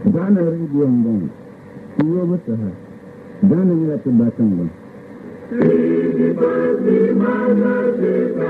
Gana rediyon gan, iyo bata ha, gana ya tabbatan gan.